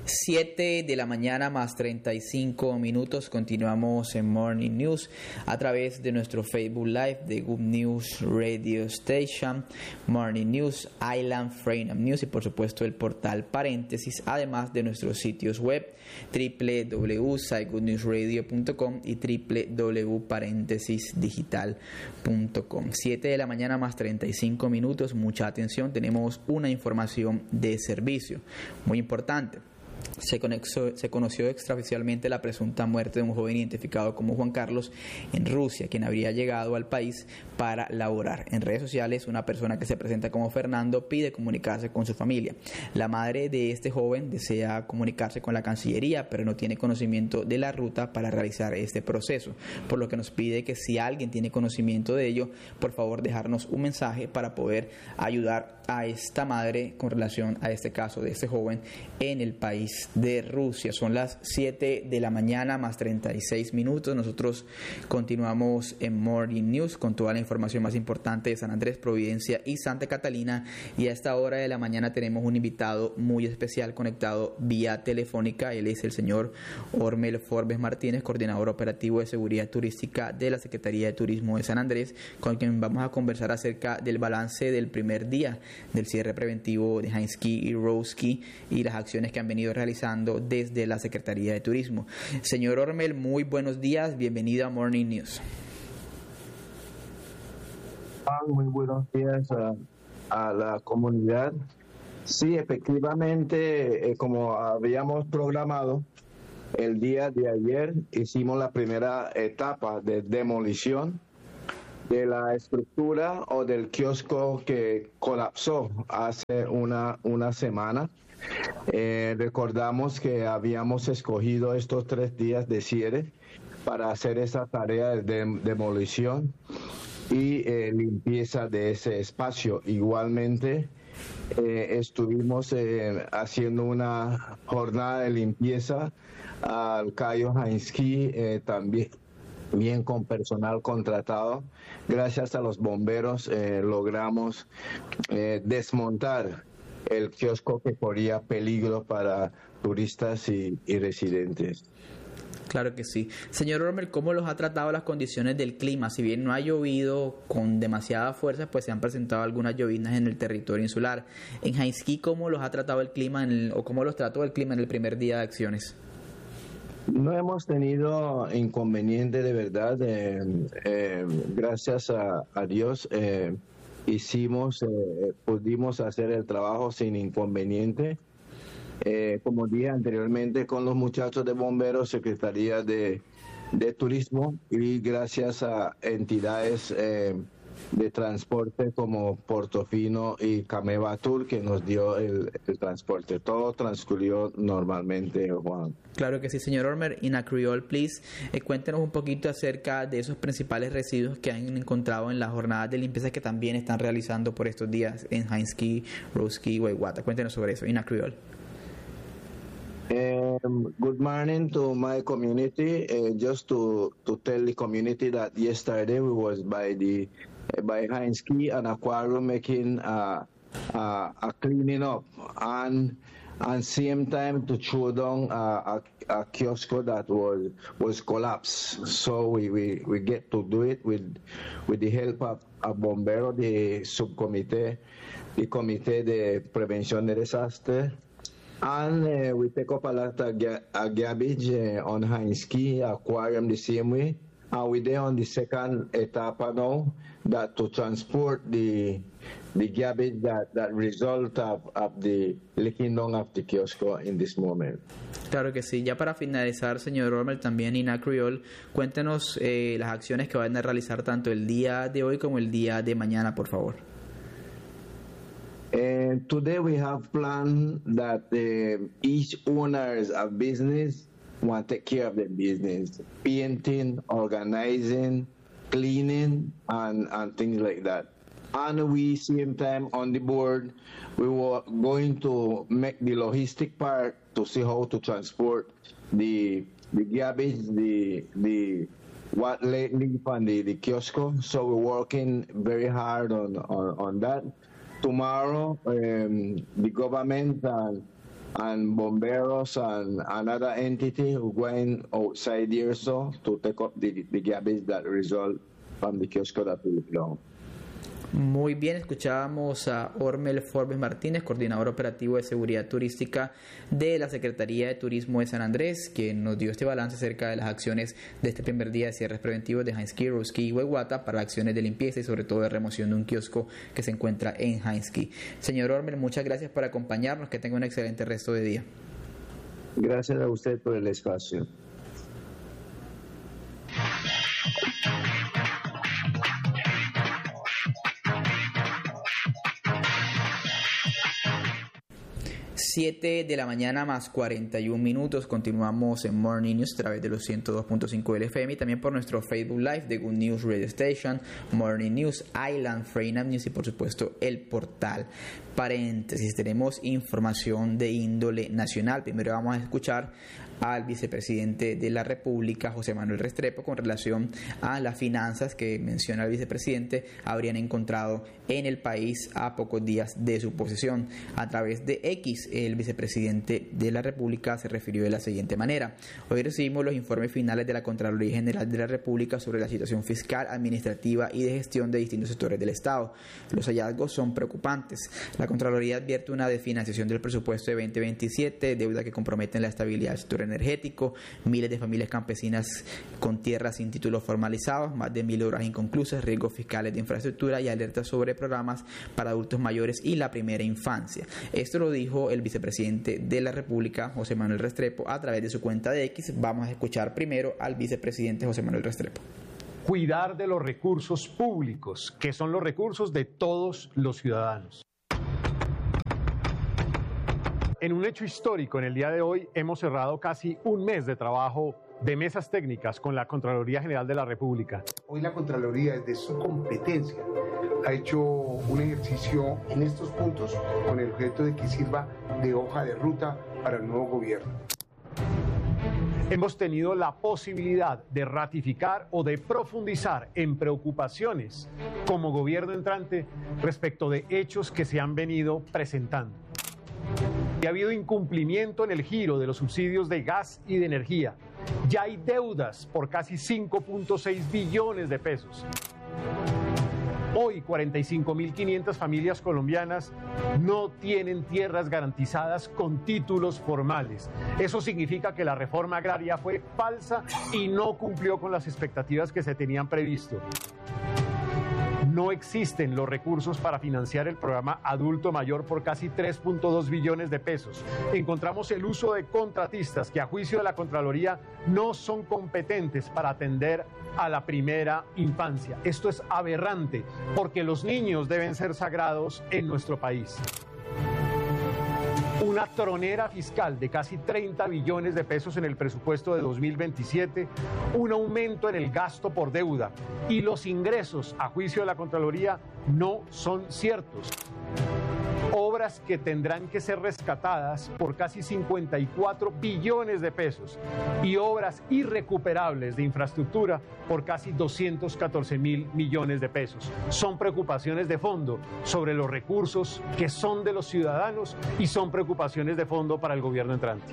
7 de la mañana más 35 minutos. Continuamos en Morning News a través de nuestro Facebook Live de Good News Radio Station, Morning News, Island Freedom News y por supuesto el portal Paréntesis, además de nuestros sitios web www.sitegoodnewsradio.com y www.paréntesisdigital.com. 7 de la mañana más 35 minutos. Mucha atención, tenemos una información de servicio muy importante. Se conoció extraoficialmente la presunta muerte de un joven identificado como Juan Carlos en Rusia, quien habría llegado al país para laborar. En redes sociales, una persona que se presenta como Fernando pide comunicarse con su familia. La madre de este joven desea comunicarse con la Cancillería, pero no tiene conocimiento de la ruta para realizar este proceso, por lo que nos pide que si alguien tiene conocimiento de ello, por favor dejarnos un mensaje para poder ayudar a esta madre con relación a este caso de este joven en el país de Rusia. Son las 7 de la mañana más 36 minutos. Nosotros continuamos en Morning News con toda la información más importante de San Andrés, Providencia y Santa Catalina, y a esta hora de la mañana tenemos un invitado muy especial conectado vía telefónica. Él es el señor Ormel Forbes Martínez, coordinador operativo de seguridad turística de la Secretaría de Turismo de San Andrés, con quien vamos a conversar acerca del balance del primer día del cierre preventivo de High Ski y Row Ski y las acciones que han venido realizando desde la Secretaría de Turismo. Señor Ormel, muy buenos días, bienvenido a Morning News. Muy buenos días a la comunidad. Sí, efectivamente, como habíamos programado, el día de ayer hicimos la primera etapa de demolición de la estructura o del kiosco que colapsó hace una semana. Recordamos que habíamos escogido estos 3 días de cierre para hacer esa tarea de demolición y limpieza de ese espacio. Igualmente, estuvimos haciendo una jornada de limpieza al Cayo Hainsky, también bien con personal contratado. Gracias a los bomberos logramos desmontar el kiosco que corría peligro para turistas y residentes. Claro que sí. Señor Ormel, ¿cómo los ha tratado las condiciones del clima? Si bien no ha llovido con demasiada fuerza, pues se han presentado algunas llovinas en el territorio insular. En Hainsky, ¿cómo los ha tratado el clima o cómo los trató el clima en el primer día de acciones? No hemos tenido inconveniente, de verdad. Gracias a Dios pudimos hacer el trabajo sin inconveniente. Como dije anteriormente, con los muchachos de bomberos, Secretaría de Turismo y gracias a entidades de transporte como Portofino y Cameva Tour que nos dio el transporte. Todo transcurrió normalmente, Juan. Claro que sí, señor Ormer. In a Creole, please, cuéntenos un poquito acerca de esos principales residuos que han encontrado en las jornadas de limpieza que también están realizando por estos días en Hainsky, Row Ski y Waiwata. Cuéntenos sobre eso, in a Creole. Good morning to my community. Just to tell the community that yesterday we was by Hainsky and Aquarium making a cleaning up and same time to show down a kiosk that was collapsed. So we get to do it with the help of Bombero, the subcomité, the Comité de Prevención de Desastre. And we take up a lot of garbage on Hainsky Aquarium the same way. And we're there on the second etapa now, that to transport the garbage that result of the leaking down of the kiosk in this moment. Claro que sí. Ya para finalizar, señor Ormel, también Ina Creole, cuéntenos las acciones que van a realizar tanto el día de hoy como el día de mañana, por favor. Today we have planned that each owners of business want to take care of their business, painting, organizing, cleaning, and things like that. And we same time on the board, we were going to make the logistic part to see how to transport the garbage, the what leaf and the kiosk. So we're working very hard on that. Tomorrow, the government and bomberos and another entity who going outside here so to take up the garbage that result from the kiosk that we belong. Muy bien, escuchábamos a Ormel Forbes Martínez, coordinador operativo de seguridad turística de la Secretaría de Turismo de San Andrés, quien nos dio este balance acerca de las acciones de este primer día de cierres preventivos de Heinz-Key, Ruski y Huehuata para acciones de limpieza y sobre todo de remoción de un kiosco que se encuentra en Heinz-Key. Señor Ormel, muchas gracias por acompañarnos, que tenga un excelente resto de día. Gracias a usted por el espacio. Siete de la mañana más 41 minutos. Continuamos en Morning News a través de los 102.5 del FM y también por nuestro Facebook Live de Good News Radio Station, Morning News, Island, Freedom News y por supuesto el portal. Paréntesis, tenemos información de índole nacional. Primero vamos a escuchar al vicepresidente de la República, José Manuel Restrepo, con relación a las finanzas que menciona el vicepresidente habrían encontrado en el país a pocos días de su posesión. A través de X, el vicepresidente de la República se refirió de la siguiente manera: hoy recibimos los informes finales de la Contraloría General de la República sobre la situación fiscal, administrativa y de gestión de distintos sectores del Estado. Los hallazgos son preocupantes. La Contraloría advierte una desfinanciación del presupuesto de 2027, deuda que compromete la estabilidad del sector energético, miles de familias campesinas con tierras sin títulos formalizados, más de 1.000 obras inconclusas, riesgos fiscales de infraestructura y alertas sobre programas para adultos mayores y la primera infancia. Esto lo dijo el vicepresidente de la República, José Manuel Restrepo, a través de su cuenta de X. Vamos a escuchar primero al vicepresidente José Manuel Restrepo. Cuidar de los recursos públicos, que son los recursos de todos los ciudadanos. En un hecho histórico, en el día de hoy hemos cerrado casi un mes de trabajo de mesas técnicas con la Contraloría General de la República. Hoy la Contraloría, desde su competencia, ha hecho un ejercicio en estos puntos con el objeto de que sirva de hoja de ruta para el nuevo gobierno. Hemos tenido la posibilidad de ratificar o de profundizar en preocupaciones como gobierno entrante respecto de hechos que se han venido presentando. Y ha habido incumplimiento en el giro de los subsidios de gas y de energía. Ya hay deudas por casi 5.6 billones de pesos. Hoy 45.500 familias colombianas no tienen tierras garantizadas con títulos formales. Eso significa que la reforma agraria fue falsa y no cumplió con las expectativas que se tenían previsto. No existen los recursos para financiar el programa Adulto Mayor por casi 3.2 billones de pesos. Encontramos el uso de contratistas que a juicio de la Contraloría no son competentes para atender a la primera infancia. Esto es aberrante porque los niños deben ser sagrados en nuestro país. Una tronera fiscal de casi 30 billones de pesos en el presupuesto de 2027, un aumento en el gasto por deuda y los ingresos, a juicio de la Contraloría, no son ciertos. Obras que tendrán que ser rescatadas por casi 54 billones de pesos y obras irrecuperables de infraestructura por casi 214.000 millones de pesos. Son preocupaciones de fondo sobre los recursos que son de los ciudadanos y son preocupaciones de fondo para el gobierno entrante.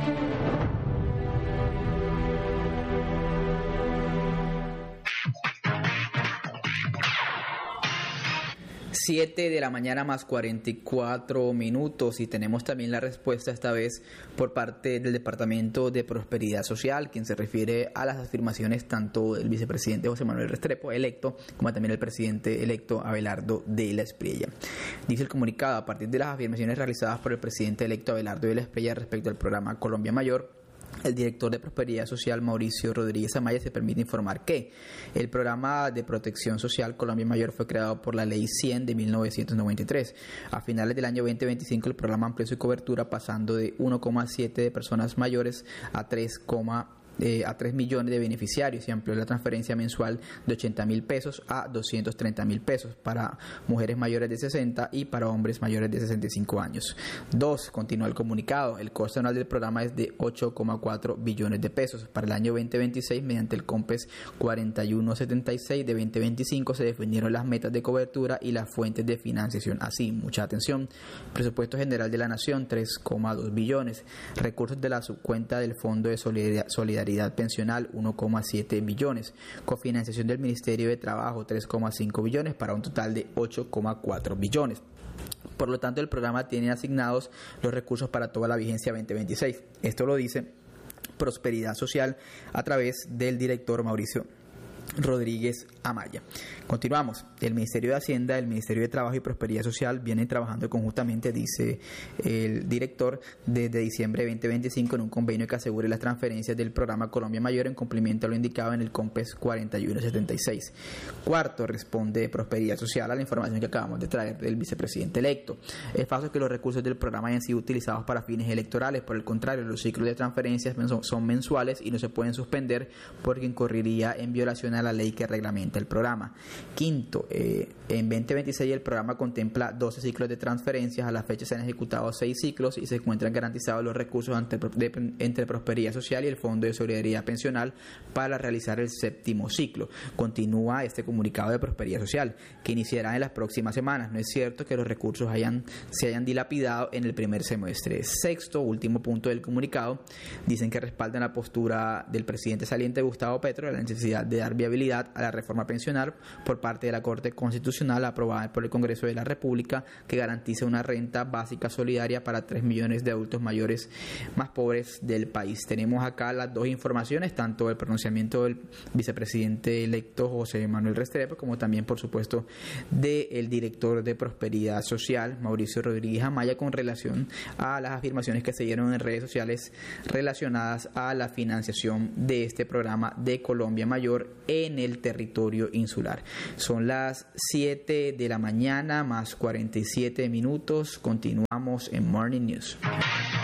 7 de la mañana más 44 minutos y tenemos también la respuesta esta vez por parte del Departamento de Prosperidad Social, quien se refiere a las afirmaciones tanto del vicepresidente José Manuel Restrepo, electo, como también el presidente electo Abelardo de la Espriella. Dice el comunicado: a partir de las afirmaciones realizadas por el presidente electo Abelardo de la Espriella respecto al programa Colombia Mayor, el director de Prosperidad Social, Mauricio Rodríguez Amaya, se permite informar que el programa de protección social Colombia Mayor fue creado por la Ley 100 de 1993. A finales del año 2025 el programa amplió su cobertura pasando de 1,7 de personas mayores a 3,1 a 3 millones de beneficiarios y amplió la transferencia mensual de 80.000 pesos a 230.000 pesos para mujeres mayores de 60 y para hombres mayores de 65 años. 2. Continúa el comunicado. El costo anual del programa es de 8,4 billones de pesos. Para el año 2026, mediante el COMPES 4176 de 2025, se definieron las metas de cobertura y las fuentes de financiación. Así, mucha atención. Presupuesto general de la Nación, 3,2 billones. Recursos de la subcuenta del Fondo de Solidaridad Pensional, 1,7 billones. Cofinanciación del Ministerio de Trabajo, 3,5 billones, para un total de 8,4 billones. Por lo tanto, el programa tiene asignados los recursos para toda la vigencia 2026. Esto lo dice Prosperidad Social a través del director Mauricio Rodríguez Amaya. Continuamos. El Ministerio de Hacienda, el Ministerio de Trabajo y Prosperidad Social vienen trabajando conjuntamente, dice el director, desde diciembre de 2025 en un convenio que asegure las transferencias del programa Colombia Mayor en cumplimiento a lo indicado en el COMPES 4176. Cuarto, responde Prosperidad Social a la información que acabamos de traer del vicepresidente electo. Es falso que los recursos del programa hayan sido utilizados para fines electorales. Por el contrario, los ciclos de transferencias son mensuales y no se pueden suspender porque incurriría en violación a la ley que reglamenta el programa. Quinto, en 2026 el programa contempla 12 ciclos de transferencias. A la fecha se han ejecutado 6 ciclos y se encuentran garantizados los recursos entre Prosperidad Social y el Fondo de Solidaridad Pensional para realizar el 7º ciclo. Continúa este comunicado de Prosperidad Social, que iniciará en las próximas semanas. No es cierto que los recursos se hayan dilapidado en el primer semestre. Sexto, último punto del comunicado, dicen que respaldan la postura del presidente saliente Gustavo Petro de la necesidad de dar viabilidad a la reforma pensional por parte de la Corte Constitucional aprobada por el Congreso de la República, que garantiza una renta básica solidaria para 3 millones de adultos mayores más pobres del país. Tenemos acá las dos informaciones, tanto el pronunciamiento del vicepresidente electo José Manuel Restrepo, como también, por supuesto, del director de Prosperidad Social, Mauricio Rodríguez Amaya, con relación a las afirmaciones que se dieron en redes sociales relacionadas a la financiación de este programa de Colombia Mayor en el territorio insular. Son las 7 de la mañana más 47 minutos. Continuamos en Morning News.